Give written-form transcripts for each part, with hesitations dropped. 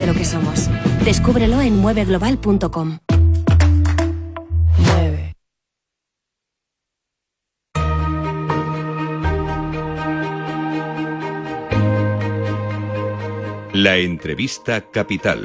lo que somos. Descúbrelo en mueveglobal.com. Mueve. La entrevista capital.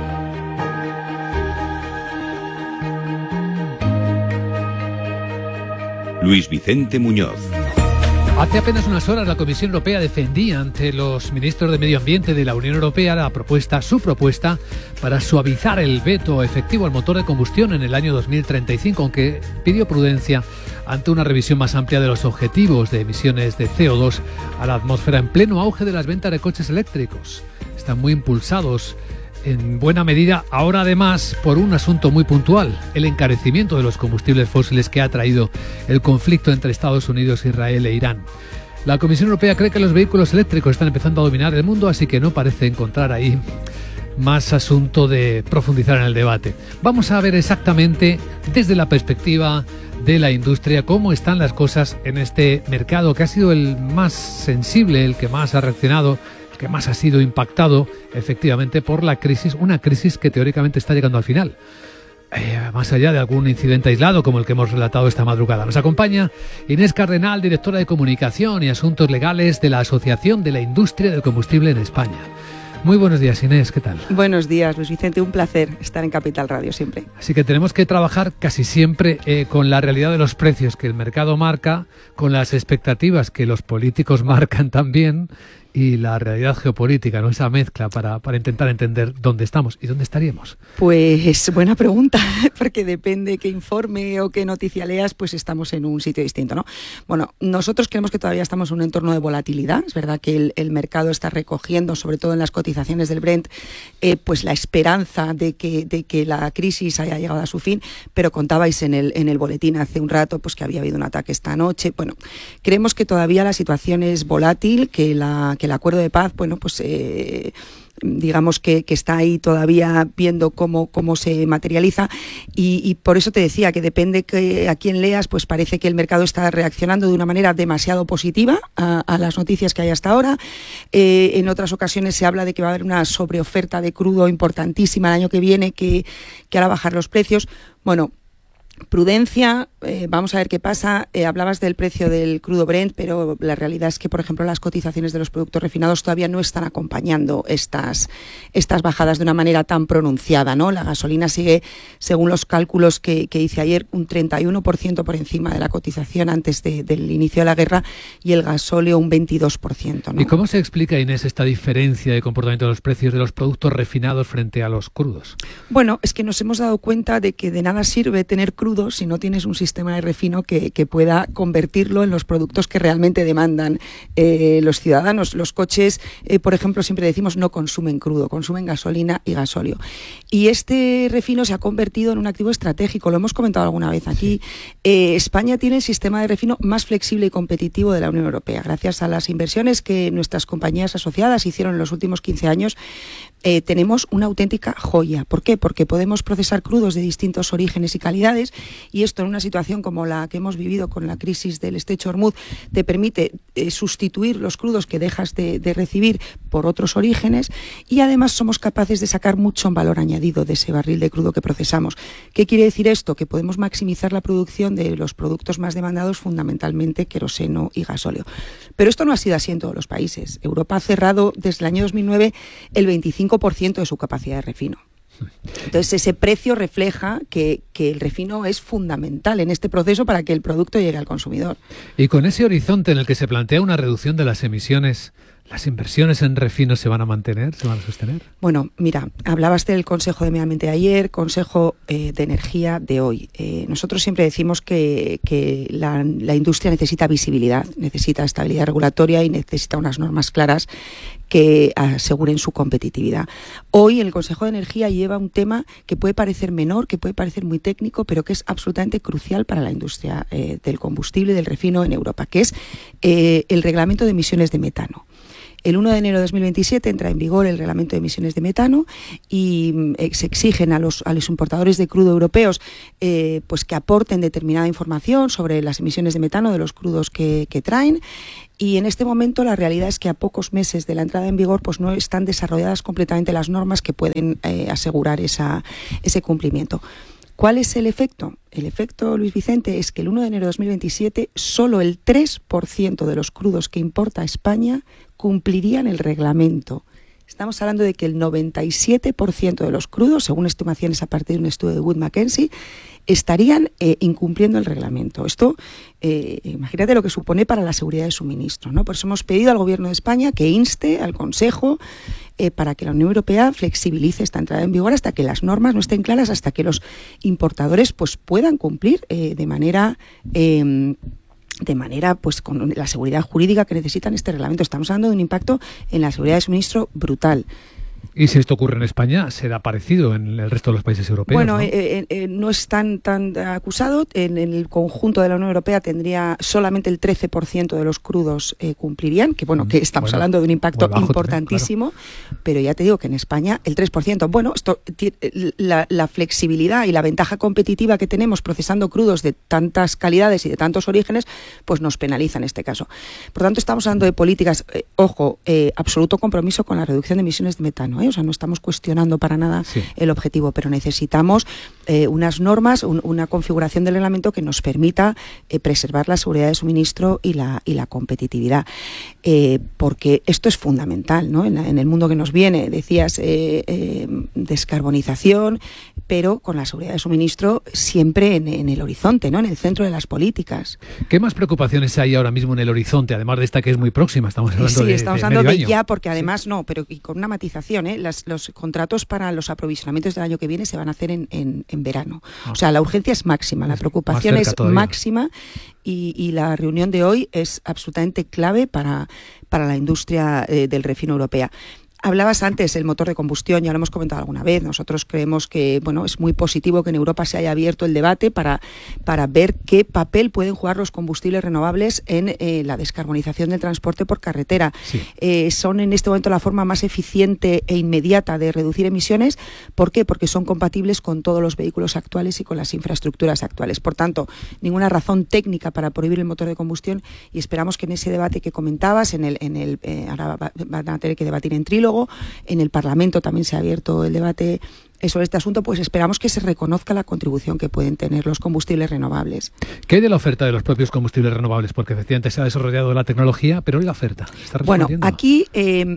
Luis Vicente Muñoz. Hace apenas unas horas la Comisión Europea defendía ante los ministros de Medio Ambiente de la Unión Europea su propuesta para suavizar el veto efectivo al motor de combustión en el año 2035, aunque pidió prudencia ante una revisión más amplia de los objetivos de emisiones de CO2 a la atmósfera en pleno auge de las ventas de coches eléctricos. Están muy impulsados en buena medida, ahora además por un asunto muy puntual, el encarecimiento de los combustibles fósiles que ha traído el conflicto entre Estados Unidos, Israel e Irán. La Comisión Europea cree que los vehículos eléctricos están empezando a dominar el mundo, así que no parece encontrar ahí más asunto de profundizar en el debate. Vamos a ver exactamente desde la perspectiva de la industria cómo están las cosas en este mercado que ha sido el más sensible, el que más ha reaccionado, que más ha sido impactado efectivamente por la crisis, una crisis que teóricamente está llegando al final, más allá de algún incidente aislado como el que hemos relatado esta madrugada. Nos acompaña Inés Cardenal, directora de Comunicación y Asuntos Legales de la Asociación de la Industria del Combustible en España. Muy buenos días, Inés, ¿qué tal? Buenos días, Luis Vicente, un placer estar en Capital Radio siempre. Así que tenemos que trabajar casi siempre con la realidad de los precios que el mercado marca, con las expectativas que los políticos marcan también, y la realidad geopolítica, ¿no? Esa mezcla para intentar entender dónde estamos y dónde estaríamos. Pues buena pregunta, porque depende qué informe o qué noticia leas, pues estamos en un sitio distinto, ¿no? Bueno, nosotros creemos que todavía estamos en un entorno de volatilidad. Es verdad que el mercado está recogiendo, sobre todo en las cotizaciones del Brent, pues la esperanza de que la crisis haya llegado a su fin, pero contabais en el boletín hace un rato pues que había habido un ataque esta noche. Bueno, creemos que todavía la situación es volátil, que el acuerdo de paz, bueno, pues digamos que está ahí todavía viendo cómo se materializa y por eso te decía que depende que a quién leas, pues parece que el mercado está reaccionando de una manera demasiado positiva a las noticias que hay hasta ahora. En otras ocasiones se habla de que va a haber una sobreoferta de crudo importantísima el año que viene que hará bajar los precios. Bueno, prudencia, vamos a ver qué pasa. Hablabas del precio del crudo Brent, pero la realidad es que, por ejemplo, las cotizaciones de los productos refinados todavía no están acompañando estas bajadas de una manera tan pronunciada, ¿no? La gasolina sigue, según los cálculos que hice ayer, un 31% por encima de la cotización antes del inicio de la guerra y el gasóleo un 22%, ¿no? ¿Y cómo se explica, Inés, esta diferencia de comportamiento de los precios de los productos refinados frente a los crudos? Bueno, es que nos hemos dado cuenta de que de nada sirve tener crudo si no tienes un sistema de refino que pueda convertirlo en los productos que realmente demandan los ciudadanos. Los coches, por ejemplo, siempre decimos no consumen crudo, consumen gasolina y gasóleo. Y este refino se ha convertido en un activo estratégico, lo hemos comentado alguna vez aquí. España tiene el sistema de refino más flexible y competitivo de la Unión Europea. Gracias a las inversiones que nuestras compañías asociadas hicieron en los últimos 15 años, tenemos una auténtica joya. ¿Por qué? Porque podemos procesar crudos de distintos orígenes y calidades, y esto en una situación como la que hemos vivido con la crisis del Estrecho de Hormuz te permite sustituir los crudos que dejas de recibir por otros orígenes, y además somos capaces de sacar mucho valor añadido de ese barril de crudo que procesamos. ¿Qué quiere decir esto? Que podemos maximizar la producción de los productos más demandados, fundamentalmente queroseno y gasóleo. Pero esto no ha sido así en todos los países. Europa ha cerrado desde el año 2009 el 25% de su capacidad de refino. Entonces ese precio refleja que el refino es fundamental en este proceso para que el producto llegue al consumidor. Y con ese horizonte en el que se plantea una reducción de las emisiones, ¿las inversiones en refino se van a mantener, se van a sostener? Bueno, mira, hablabas del Consejo de Medio Ambiente de ayer, Consejo de Energía de hoy. Nosotros siempre decimos que la industria necesita visibilidad, necesita estabilidad regulatoria y necesita unas normas claras que aseguren su competitividad. Hoy el Consejo de Energía lleva un tema que puede parecer menor, que puede parecer muy técnico, pero que es absolutamente crucial para la industria del combustible y del refino en Europa, que es el reglamento de emisiones de metano. El 1 de enero de 2027 entra en vigor el reglamento de emisiones de metano y se exigen a los importadores de crudo europeos pues que aporten determinada información sobre las emisiones de metano de los crudos que traen. Y en este momento la realidad es que a pocos meses de la entrada en vigor pues no están desarrolladas completamente las normas que pueden asegurar ese cumplimiento. ¿Cuál es el efecto? El efecto, Luis Vicente, es que el 1 de enero de 2027 solo el 3% de los crudos que importa España cumplirían el reglamento. Estamos hablando de que el 97% de los crudos, según estimaciones a partir de un estudio de Wood Mackenzie, estarían incumpliendo el reglamento. Esto, imagínate lo que supone para la seguridad de suministro, ¿no? Por eso hemos pedido al Gobierno de España que inste al Consejo para que la Unión Europea flexibilice esta entrada en vigor hasta que las normas no estén claras, hasta que los importadores pues puedan cumplir de manera pues con la seguridad jurídica que necesitan este reglamento. Estamos hablando de un impacto en la seguridad de suministro brutal. Y si esto ocurre en España, será parecido en el resto de los países europeos. Bueno, ¿no? No es tan acusado. En el conjunto de la Unión Europea tendría solamente el 13% de los crudos cumplirían, que que estamos hablando de un impacto importantísimo, también, claro. Pero ya te digo que en España el 3%. Bueno, esto, la flexibilidad y la ventaja competitiva que tenemos procesando crudos de tantas calidades y de tantos orígenes, pues nos penaliza en este caso. Por tanto, estamos hablando de políticas, absoluto compromiso con la reducción de emisiones de metano. O sea, no estamos cuestionando para nada el objetivo, pero necesitamos unas normas, una configuración del reglamento que nos permita preservar la seguridad de suministro y la competitividad. Porque esto es fundamental, ¿no? En el mundo que nos viene, decías, descarbonización, pero con la seguridad de suministro siempre en el horizonte, ¿no? En el centro de las políticas. ¿Qué más preocupaciones hay ahora mismo en el horizonte, además de esta que es muy próxima? Estamos hablando de ya, porque además pero y con una matización, los contratos para los aprovisionamientos del año que viene se van a hacer en verano. O sea, la urgencia es máxima, la preocupación es máxima y la reunión de hoy es absolutamente clave para la industria del refino europea. Hablabas antes del motor de combustión, ya lo hemos comentado alguna vez. Nosotros creemos que es muy positivo que en Europa se haya abierto el debate para ver qué papel pueden jugar los combustibles renovables en la descarbonización del transporte por carretera. Sí. Son en este momento la forma más eficiente e inmediata de reducir emisiones. ¿Por qué? Porque son compatibles con todos los vehículos actuales y con las infraestructuras actuales. Por tanto, ninguna razón técnica para prohibir el motor de combustión y esperamos que en ese debate que comentabas, ahora van a tener que debatir en trílogo. En el Parlamento también se ha abierto el debate sobre este asunto, pues esperamos que se reconozca la contribución que pueden tener los combustibles renovables. ¿Qué hay de la oferta de los propios combustibles renovables? Porque efectivamente se ha desarrollado la tecnología, pero ¿y la oferta? Bueno, aquí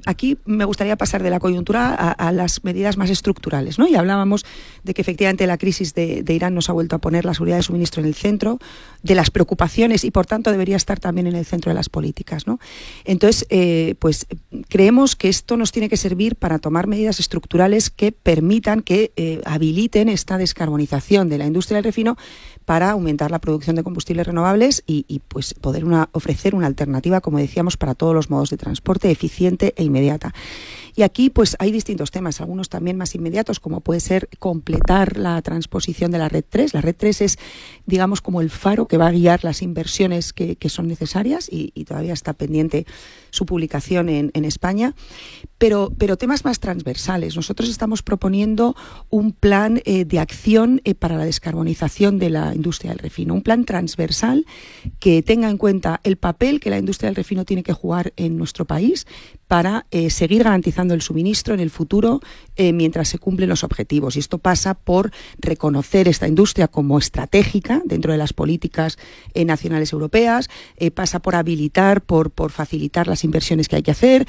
me gustaría pasar de la coyuntura a las medidas más estructurales, ¿no? Y hablábamos de que efectivamente la crisis de Irán nos ha vuelto a poner la seguridad de suministro en el centro de las preocupaciones y por tanto debería estar también en el centro de las políticas, ¿no? Entonces, pues creemos que esto nos tiene que servir para tomar medidas estructurales que permitan que habiliten esta descarbonización de la industria del refino para aumentar la producción de combustibles renovables y pues poder ofrecer una alternativa, como decíamos, para todos los modos de transporte eficiente e inmediata. Y aquí pues hay distintos temas, algunos también más inmediatos, como puede ser completar la transposición de la Red 3. La Red 3 es, digamos, como el faro que va a guiar las inversiones que son necesarias y todavía está pendiente su publicación en España. Pero temas más transversales. Nosotros estamos proponiendo un plan de acción para la descarbonización de la industria del refino. Un plan transversal que tenga en cuenta el papel que la industria del refino tiene que jugar en nuestro país para seguir garantizando el suministro en el futuro mientras se cumplen los objetivos. Y esto pasa por reconocer esta industria como estratégica dentro de las políticas nacionales europeas, pasa por habilitar, por facilitar las inversiones que hay que hacer,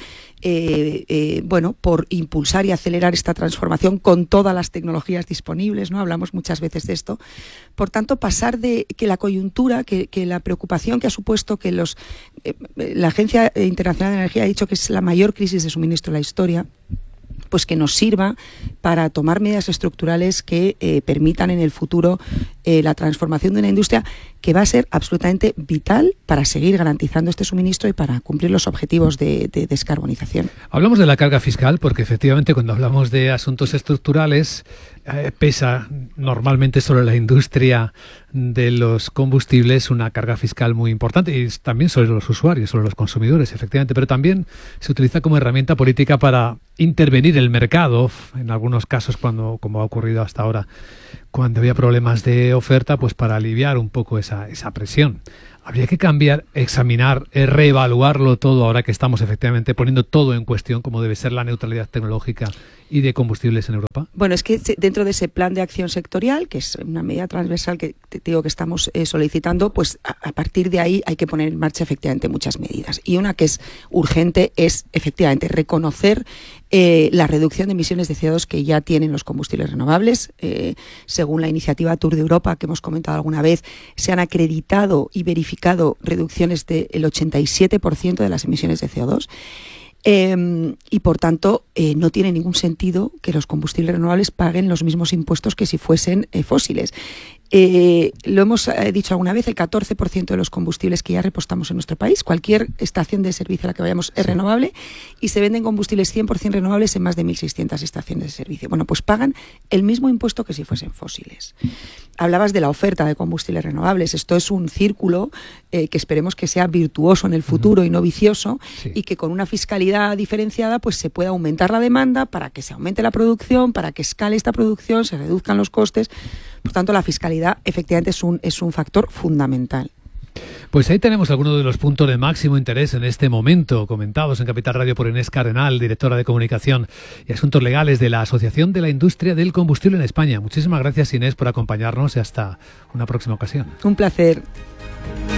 por impulsar y acelerar esta transformación con todas las tecnologías disponibles, ¿no? Hablamos muchas veces de esto. Por tanto, pasar de que la coyuntura, que la preocupación que ha supuesto que la Agencia Internacional de Energía ha dicho que es la mayor crisis de suministro de la historia, pues que nos sirva para tomar medidas estructurales que permitan en el futuro la transformación de una industria que va a ser absolutamente vital para seguir garantizando este suministro y para cumplir los objetivos de descarbonización. Hablamos de la carga fiscal porque efectivamente cuando hablamos de asuntos estructurales pesa normalmente sobre la industria de los combustibles una carga fiscal muy importante y también sobre los usuarios, sobre los consumidores, efectivamente, pero también se utiliza como herramienta política para intervenir el mercado, en algunos casos como ha ocurrido hasta ahora, cuando había problemas de oferta, pues para aliviar un poco esa presión. Habría que cambiar, examinar, reevaluarlo todo ahora que estamos efectivamente poniendo todo en cuestión, como debe ser la neutralidad tecnológica y de combustibles en Europa. Bueno, es que dentro de ese plan de acción sectorial, que es una medida transversal que te digo que estamos solicitando, pues a partir de ahí hay que poner en marcha efectivamente muchas medidas. Y una que es urgente es efectivamente reconocer la reducción de emisiones de CO2 que ya tienen los combustibles renovables. Según la iniciativa Tour de Europa, que hemos comentado alguna vez, se han acreditado y verificado reducciones del 87% de las emisiones de CO2. Y por tanto no tiene ningún sentido que los combustibles renovables paguen los mismos impuestos que si fuesen fósiles. Lo hemos dicho alguna vez, el 14% de los combustibles que ya repostamos en nuestro país, cualquier estación de servicio a la que vayamos es renovable y se venden combustibles 100% renovables en más de 1.600 estaciones de servicio. Bueno, pues pagan el mismo impuesto que si fuesen fósiles. Hablabas de la oferta de combustibles renovables. Esto es un círculo que esperemos que sea virtuoso en el futuro y no vicioso, y que con una fiscalidad diferenciada pues se pueda aumentar la demanda para que se aumente la producción, para que escale esta producción, se reduzcan los costes. Por tanto, la fiscalidad efectivamente es un factor fundamental. Pues ahí tenemos algunos de los puntos de máximo interés en este momento, comentados en Capital Radio por Inés Cardenal, directora de Comunicación y Asuntos Legales de la Asociación de la Industria del Combustible en España. Muchísimas gracias, Inés, por acompañarnos y hasta una próxima ocasión. Un placer.